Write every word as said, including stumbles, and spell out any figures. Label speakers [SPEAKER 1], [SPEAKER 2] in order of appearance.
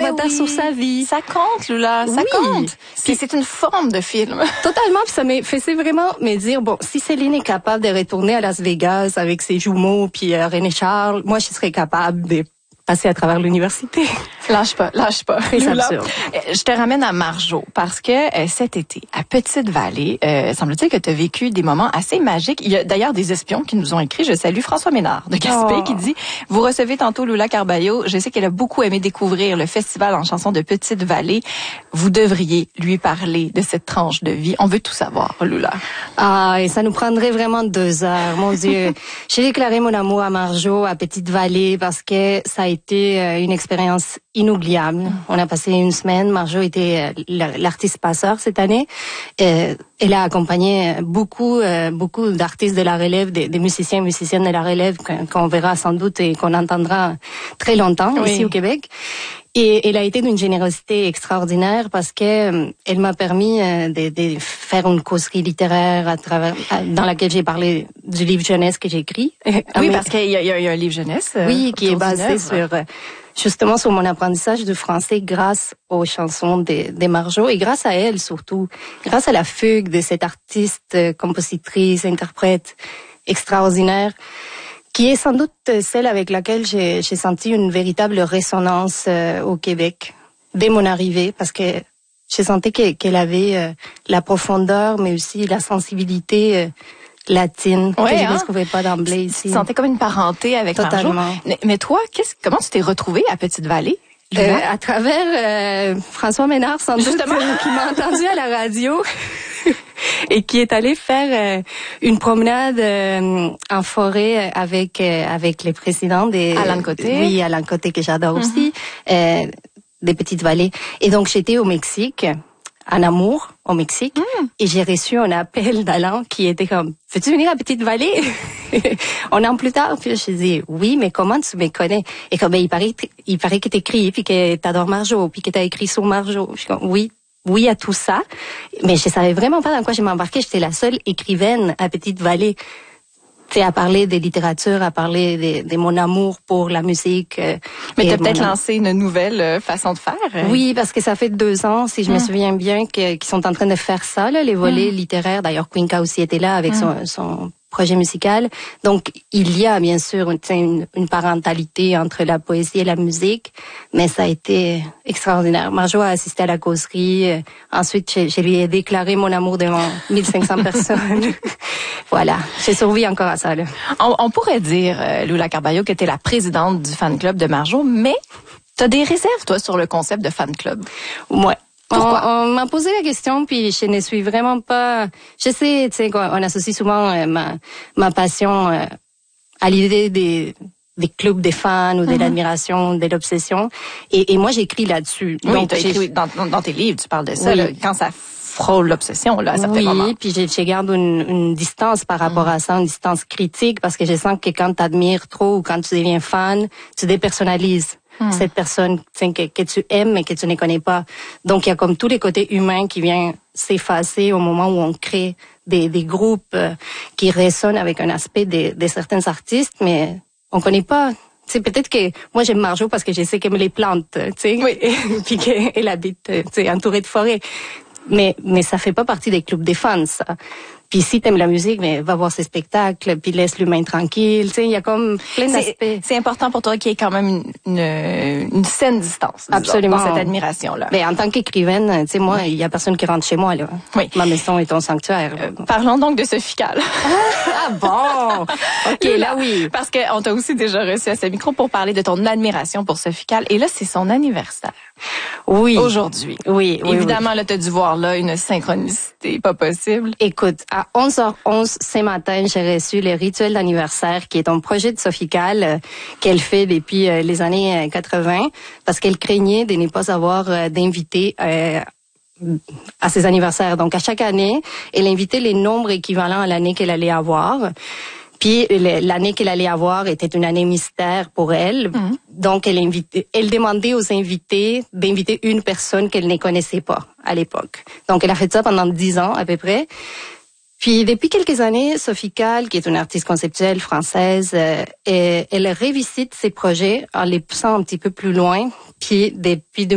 [SPEAKER 1] documentaire
[SPEAKER 2] oui.
[SPEAKER 1] sur sa vie.
[SPEAKER 2] Ça compte, Lula, ça
[SPEAKER 1] Oui.
[SPEAKER 2] compte. Puis c'est une forme de film.
[SPEAKER 1] Totalement, puis ça m'a fait vraiment me dire, bon, si Céline est capable de retourner à Las Vegas avec ses jumeaux, puis euh, René Charles, moi, je serais capable de passer à travers l'université.
[SPEAKER 2] Lâche pas, lâche pas.
[SPEAKER 1] Très absurde.
[SPEAKER 2] Je te ramène à Marjo parce que euh, cet été, à Petite-Vallée, euh, semble-t-il que tu as vécu des moments assez magiques. Il y a d'ailleurs des espions qui nous ont écrit. Je salue François Ménard de Gaspé
[SPEAKER 1] Oh.
[SPEAKER 2] qui dit « Vous recevez tantôt Lula Carballo. Je sais qu'elle a beaucoup aimé découvrir le festival en chansons de Petite-Vallée. Vous devriez lui parler de cette tranche de vie. On veut tout savoir, Lula. »
[SPEAKER 1] Ah, et ça nous prendrait vraiment deux heures, mon Dieu. J'ai déclaré mon amour à Marjo, à Petite-Vallée, parce que ça a été euh, une expérience inoubliable. On a passé une semaine. Marjo était euh, l'artiste passeur cette année. Euh, elle a accompagné beaucoup, euh, beaucoup d'artistes de la relève, des, des musiciens et musiciennes de la relève qu'on verra sans doute et qu'on entendra très longtemps
[SPEAKER 2] Oui.
[SPEAKER 1] ici au Québec. Et elle a été d'une générosité extraordinaire parce que euh, elle m'a permis euh, de, de faire une causerie littéraire à travers, à, dans laquelle j'ai parlé du livre jeunesse que j'ai écrit.
[SPEAKER 2] Oui, parce qu'il y, y, y a un livre jeunesse. Euh,
[SPEAKER 1] oui, qui est basé
[SPEAKER 2] sur
[SPEAKER 1] sur euh, justement sur mon apprentissage du français grâce aux chansons des de Marjo et grâce à elle surtout, grâce à la fugue de cette artiste, euh, compositrice, interprète extraordinaire, qui est sans doute celle avec laquelle j'ai j'ai senti une véritable résonance euh, au Québec dès mon arrivée, parce que j'ai senti qu'elle qu'elle avait euh, la profondeur, mais aussi la sensibilité euh, latine
[SPEAKER 2] Ouais,
[SPEAKER 1] que je ne
[SPEAKER 2] hein?
[SPEAKER 1] trouvais pas d'emblée ici.
[SPEAKER 2] Tu te sentais comme une parenté avec
[SPEAKER 1] Totalement.
[SPEAKER 2] Marjo. Mais, mais toi, qu'est-ce, comment tu t'es retrouvée à Petite-Vallée?
[SPEAKER 1] Euh, à travers euh, François Ménard, sans doute, euh, qui m'a entendu à la radio et qui est allé faire euh, une promenade euh, en forêt avec euh, avec les présidents des
[SPEAKER 2] Alain Côté.
[SPEAKER 1] Oui, Alain Côté que j'adore
[SPEAKER 2] Mm-hmm.
[SPEAKER 1] aussi, euh, des Petites-Vallées. Et donc j'étais au Mexique, à Namur, au Mexique,
[SPEAKER 2] Mm.
[SPEAKER 1] et j'ai reçu un appel d'Alain qui était comme « Veux-tu venir à Petite-Vallée ?» Un an plus tard, puis je dis « Oui, mais comment tu me connais ?» Et comme ben, il paraît, il paraît que t'écris, puis que t'adores Marjo, puis que t'as écrit sur Marjo. Je suis comme « Oui, oui à tout ça. » Mais je savais vraiment pas dans quoi je m'embarquais. J'étais la seule écrivaine à Petite-Vallée. Tu sais, à parler de littérature, à parler de, de mon amour pour la musique. Euh,
[SPEAKER 2] Mais
[SPEAKER 1] et
[SPEAKER 2] t'as peut-être
[SPEAKER 1] mon-
[SPEAKER 2] lancé une nouvelle euh, façon de faire. euh.
[SPEAKER 1] Oui, parce que ça fait deux ans, si je me
[SPEAKER 2] Mm.
[SPEAKER 1] souviens bien, que- qu'ils sont en train de faire ça, là, les volets
[SPEAKER 2] Mm.
[SPEAKER 1] littéraires. D'ailleurs, Quinca aussi était là avec
[SPEAKER 2] Mm.
[SPEAKER 1] son, son projet musical. Donc, il y a bien sûr une, tu sais, une, une parentalité entre la poésie et la musique, mais ça a été extraordinaire. Marjo a assisté à la causerie. euh, Ensuite, je, je lui ai déclaré mon amour devant mille cinq cents personnes. Voilà, j'ai survécu encore à ça, là.
[SPEAKER 2] On, on pourrait dire, euh, Lula Carballo, que t'es la présidente du fan club de Marjo, mais t'as des réserves, toi, sur le concept de fan club.
[SPEAKER 1] Ouais.
[SPEAKER 2] Pourquoi?
[SPEAKER 1] On, on m'a posé la question, puis je ne suis vraiment pas... Je sais, tu sais, qu'on on associe souvent euh, ma, ma passion euh, à l'idée des, des clubs des fans ou de
[SPEAKER 2] Mm-hmm.
[SPEAKER 1] l'admiration, de l'obsession. Et, et moi, j'écris là-dessus.
[SPEAKER 2] Oui,
[SPEAKER 1] Donc,
[SPEAKER 2] t'as
[SPEAKER 1] j'ai-
[SPEAKER 2] écrit dans, dans, dans tes livres, tu parles de ça,
[SPEAKER 1] Oui.
[SPEAKER 2] là, quand ça frôle l'obsession, là, à certains
[SPEAKER 1] oui,
[SPEAKER 2] moments.
[SPEAKER 1] puis je, je garde une, une distance par rapport à ça, une distance critique, parce que je sens que quand tu admires trop ou quand tu deviens fan, tu dépersonnalises
[SPEAKER 2] Mm.
[SPEAKER 1] cette personne tu sais, que, que tu aimes mais que tu ne connais pas. Donc, il y a comme tous les côtés humains qui viennent s'effacer au moment où on crée des, des groupes euh, qui résonnent avec un aspect de, de certains artistes, mais on connaît pas. C'est peut-être que moi j'aime Marjo parce que je sais qu'elle me les plante, tu sais,
[SPEAKER 2] Oui.
[SPEAKER 1] puis qu'elle habite, tu sais, entourée de forêts. Mais mais ça fait pas partie des clubs des fans, ça. Puis si t'aimes la musique, mais va voir ses spectacles, puis laisse l'humain tranquille. Tu sais, il y a comme plein
[SPEAKER 2] C'est,
[SPEAKER 1] d'aspects.
[SPEAKER 2] c'est important pour toi qu'il y ait quand même une, une, une saine distance, disons,
[SPEAKER 1] Absolument.
[SPEAKER 2] dans cette admiration-là.
[SPEAKER 1] Mais en tant qu'écrivaine, tu sais, moi, il y a personne qui rentre chez moi, là.
[SPEAKER 2] Oui.
[SPEAKER 1] Ma maison est ton sanctuaire.
[SPEAKER 2] Euh, parlons donc de Sophie Calle.
[SPEAKER 1] Ah bon? OK, là oui.
[SPEAKER 2] Parce qu'on t'a aussi déjà reçu à ce micro pour parler de ton admiration pour Sophie Calle. Et là, c'est son anniversaire.
[SPEAKER 1] Oui.
[SPEAKER 2] Aujourd'hui.
[SPEAKER 1] Oui, oui,
[SPEAKER 2] Évidemment, là, t'as dû voir là une synchronicité pas possible.
[SPEAKER 1] Écoute, à onze heures onze ce matin, j'ai reçu le rituel d'anniversaire, qui est un projet de Sophie Calle euh, qu'elle fait depuis euh, les années euh, quatre-vingt, parce qu'elle craignait de ne pas avoir euh, d'invités euh, à ses anniversaires. Donc, à chaque année, elle invitait les nombres équivalents à l'année qu'elle allait avoir. Puis le- l'année qu'elle allait avoir était une année mystère pour elle.
[SPEAKER 2] Mhm.
[SPEAKER 1] Donc, elle invitait, elle demandait aux invités d'inviter une personne qu'elle ne connaissait pas à l'époque. Donc, elle a fait ça pendant dix ans à peu près. Puis depuis quelques années, Sophie Calle, qui est une artiste conceptuelle française, euh, elle, elle revisite ses projets en les poussant un petit peu plus loin. Puis depuis